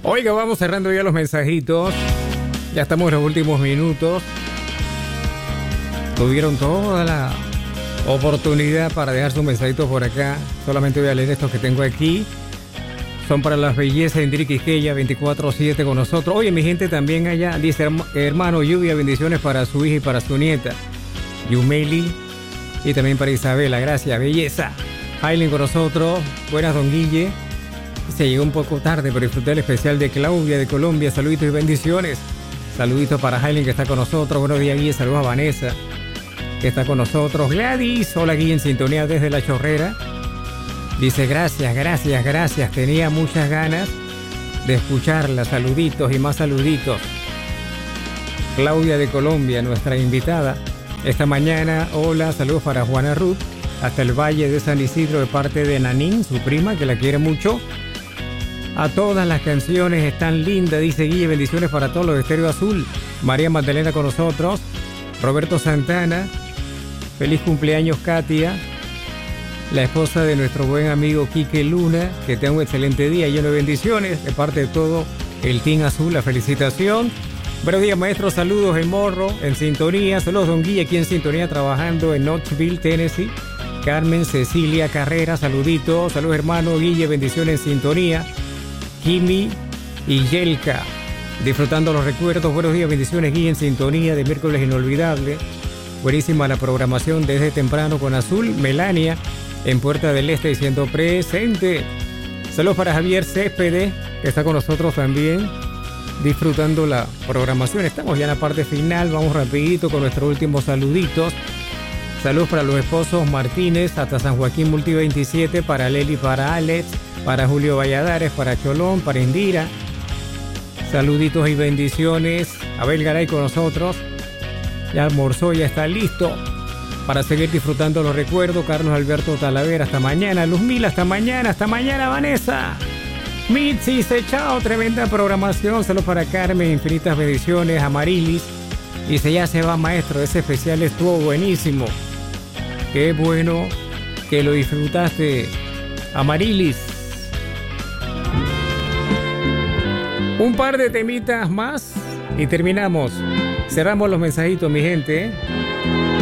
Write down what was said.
Oiga, vamos cerrando ya los mensajitos. Ya estamos en los últimos minutos. Tuvieron toda la oportunidad para dejar sus mensajitos por acá. Solamente voy a leer estos que tengo aquí. Son para las bellezas de Indri Quisqueya, 24/7 con nosotros. Oye, mi gente también allá. Dice, hermano Lluvia, bendiciones para su hija y para su nieta. Yumeli. Y también para Isabela. Gracias, belleza. Aileen con nosotros. Buenas, don Guille. Se llegó un poco tarde, pero disfruté el especial de Claudia de Colombia. Saluditos y bendiciones. Saluditos para Aileen, que está con nosotros. Buenos días, Guille. Saludos a Vanessa, que está con nosotros. Gladys. Hola, Guille, en sintonía desde La Chorrera. Dice, gracias. Tenía muchas ganas de escucharla. Saluditos y más saluditos. Claudia de Colombia, nuestra invitada esta mañana. Hola, saludos para Juana Ruth, hasta el Valle de San Isidro, de parte de Nanín, su prima, que la quiere mucho. A todas las canciones están lindas, dice Guille. Bendiciones para todos los de Estéreo Azul. María Magdalena con nosotros. Roberto Santana. Feliz cumpleaños, Katia, la esposa de nuestro buen amigo Quique Luna. Que tenga un excelente día lleno de bendiciones. De parte de todo el Team Azul, la felicitación. Buenos días, maestro. Saludos, El Morro, en sintonía. Saludos, don Guille, aquí en sintonía, trabajando en Knoxville, Tennessee. Carmen Cecilia Carrera, saluditos. Saludos, hermano Guille, bendiciones en sintonía. Kimi y Yelka, disfrutando los recuerdos. Buenos días, bendiciones, Guille, en sintonía de miércoles inolvidable. Buenísima la programación desde temprano con Azul. Melania, en Puerta del Este, diciendo presente. Saludos para Javier Céspedes, que está con nosotros también, disfrutando la programación. Estamos ya en la parte final. Vamos rapidito con nuestros últimos saluditos. Saludos para los esposos Martínez, hasta San Joaquín Multi 27, para Leli, para Alex, para Julio Valladares, para Cholón, para Indira. Saluditos y bendiciones. Abel Garay con nosotros. Ya almorzó, ya está listo para seguir disfrutando los recuerdos. Carlos Alberto Talavera, hasta mañana. Luzmila, hasta mañana, Vanessa. Mitzi dice, chao, tremenda programación. Saludos para Carmen, infinitas bendiciones. Amarilis dice, ya se va, maestro, ese especial estuvo buenísimo. Qué bueno que lo disfrutaste, Amarilis. Un par de temitas más y terminamos. Cerramos los mensajitos, mi gente.